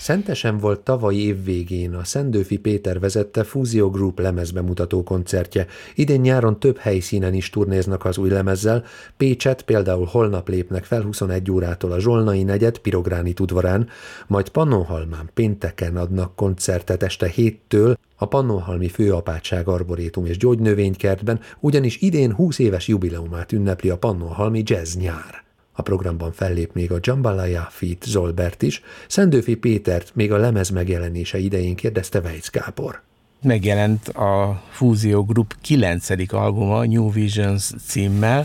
Szentesen volt tavalyi év végén a Szendőfi Péter vezette Fúzió Group lemezbemutató koncertje. Idén nyáron több helyszínen is turnéznak az új lemezzel. Pécset például holnap lépnek fel 21 órától a Zsolnai negyed Pirogránit udvarán, majd Pannonhalmán pénteken adnak koncertet este 7-től a Pannonhalmi Főapátság Arborétum és Gyógynövénykertben, ugyanis idén 20 éves jubileumát ünnepli a Pannonhalmi Jazz Nyár. A programban fellép még a Jambalaya feat. Zolbert is, Szendőfi Pétert még a lemez megjelenése idején kérdezte Weisz Gábor. Megjelent a Fúzió Group 9. albuma, New Visions címmel.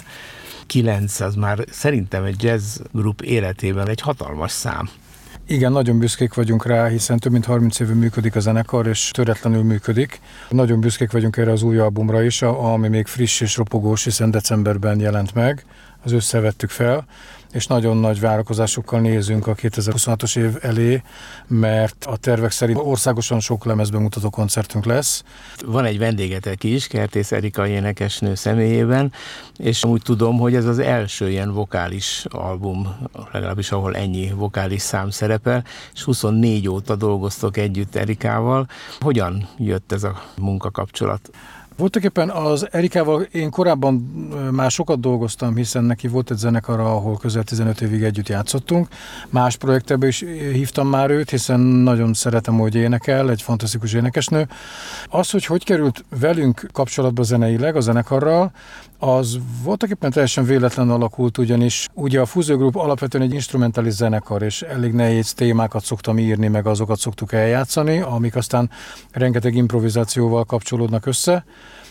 9 az már szerintem egy jazz group életében egy hatalmas szám. Igen, nagyon büszkék vagyunk rá, hiszen több mint 30 éve működik a zenekar, és töretlenül működik. Nagyon büszkék vagyunk erre az új albumra is, ami még friss és ropogós, hiszen decemberben jelent meg, az ősszel vettük fel, és nagyon nagy várakozásokkal nézünk a 2026-os év elé, mert a tervek szerint országosan sok lemezbemutató koncertünk lesz. Van egy vendégetek is, Kertész Erika énekesnő személyében, és úgy tudom, hogy ez az első ilyen vokális album, legalábbis ahol ennyi vokális szám szerepel, és 24 óta dolgoztok együtt Erikával. Hogyan jött ez a munkakapcsolat? Voltaképpen az Erikával én korábban már sokat dolgoztam, hiszen neki volt egy zenekara, ahol közel 15 évig együtt játszottunk. Más projektbe is hívtam már őt, hiszen nagyon szeretem, hogy énekel, egy fantasztikus énekesnő. Az, hogy került velünk kapcsolatba zeneileg a zenekarral, az voltaképpen teljesen véletlen alakult, ugyanis ugye a Fúzió Group alapvetően egy instrumentális zenekar, és elég nehéz témákat szoktam írni, meg azokat szoktuk eljátszani, amik aztán rengeteg improvizációval kapcsolódnak össze.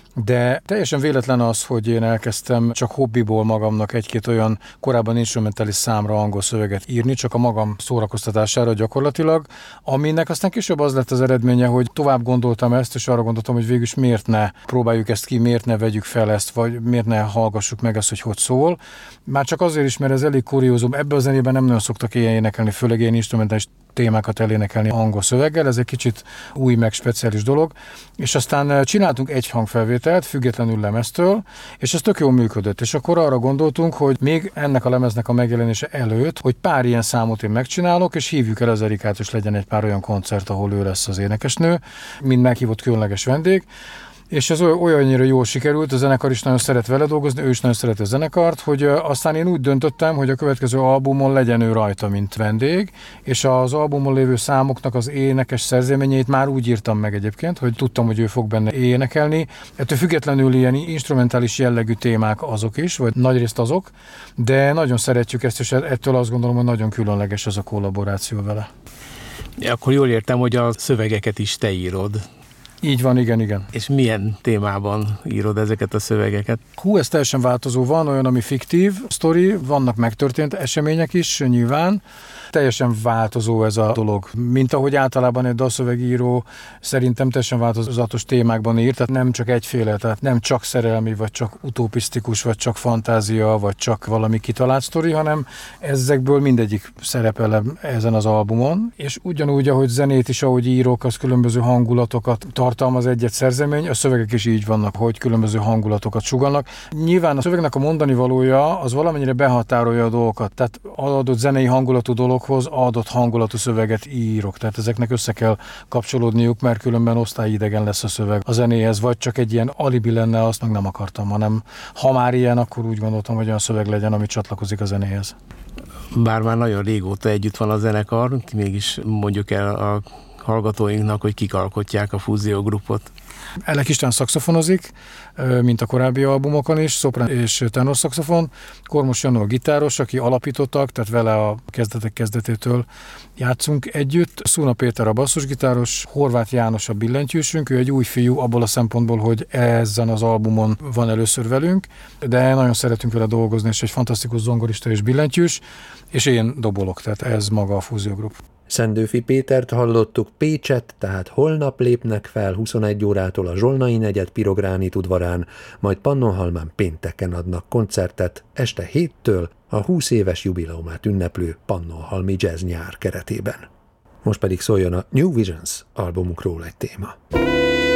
De teljesen véletlen az, hogy én elkezdtem csak hobbiból magamnak egy-két olyan korábban instrumentális számra angol szöveget írni, csak a magam szórakoztatására gyakorlatilag, aminek aztán később az lett az eredménye, hogy tovább gondoltam ezt, és arra gondoltam, hogy végülis miért ne próbáljuk ezt ki, miért ne vegyük fel ezt, vagy miért ne hallgassuk meg ezt, hogy szól. Már csak azért is, mert ez elég kuriózum. Ebben a zenében nem nagyon szoktak ilyen énekelni, főleg ilyen instrumentális témákat elénekelni angol szöveggel, ez egy kicsit új, meg speciális dolog, és aztán csináltunk egy hangfelvételt, függetlenül lemeztől, és ez tök jól működött, és akkor arra gondoltunk, hogy még ennek a lemeznek a megjelenése előtt, hogy pár ilyen számot én megcsinálok, és hívjuk el az Erikát, és legyen egy pár olyan koncert, ahol ő lesz az énekesnő, mind meghívott különleges vendég. És ez olyannyira jól sikerült, a zenekar is nagyon szeret vele dolgozni, ő is nagyon szereti a zenekart, hogy aztán én úgy döntöttem, hogy a következő albumon legyen ő rajta, mint vendég, és az albumon lévő számoknak az énekes szerzeményeit már úgy írtam meg egyébként, hogy tudtam, hogy ő fog benne énekelni. Ettől függetlenül ilyen instrumentális jellegű témák azok is, vagy nagyrészt azok, de nagyon szeretjük ezt, és ettől azt gondolom, hogy nagyon különleges ez a kollaboráció vele. Akkor jól értem, hogy a szövegeket is te írod. Így van, igen. És milyen témában írod ezeket a szövegeket? Ez teljesen változó. Van olyan, ami fiktív sztori, vannak megtörtént események is nyilván. Teljesen változó ez a dolog. Mint ahogy általában egy dalszövegíró szerintem teljesen változatos témákban ír, tehát nem csak egyféle, tehát nem csak szerelmi, vagy csak utopisztikus, vagy csak fantázia, vagy csak valami kitalált sztori, hanem ezekből mindegyik szerepel ezen az albumon, és ugyanúgy, ahogy zenét is, ahogy írok, az különböző hangulatokat tartalmaz egy-egy szerzemény, a szövegek is így vannak, hogy különböző hangulatokat sugallnak. Nyilván a szövegnek a mondani valója az valamennyire behatárolja a dolgokat, tehát adott zenei hangulatú dologhoz adott hangulatú szöveget írok, tehát ezeknek össze kell kapcsolódniuk, mert különben osztályidegen lesz a szöveg a zenéhez, vagy csak egy ilyen alibi lenne, azt meg nem akartam, hanem ha már ilyen, akkor úgy gondoltam, hogy olyan szöveg legyen, ami csatlakozik a zenéhez. Bár már nagyon régóta együtt van a zenekar, mégis mondjuk el a hallgatóinknak, hogy kik alkotják a Fúzió Groupot. Elek István szaxofonozik, mint a korábbi albumokon is, szoprán és tenor szaxofon. Kormos Jannó a gitáros, aki alapítottak, tehát vele a kezdetek kezdetétől játszunk együtt. Szuna Péter a basszusgitáros, Horváth János a billentyűsünk, ő egy új fiú abból a szempontból, hogy ezen az albumon van először velünk, de nagyon szeretünk vele dolgozni, és egy fantasztikus zongorista és billentyűs, és én dobolok, tehát ez maga a Fúzió Group. Szendőfi Pétert hallottuk, Pécset, tehát holnap lépnek fel 21 órától a Zsolnai negyed Pirogránit udvarán, majd Pannonhalmán pénteken adnak koncertet este 7-től a 20 éves jubileumát ünneplő Pannonhalmi Jazz Nyár keretében. Most pedig szóljon a New Visions albumukról egy téma.